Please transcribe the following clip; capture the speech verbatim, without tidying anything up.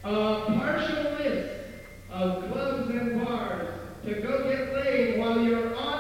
a partial list of clubs and bars to go get laid while you're on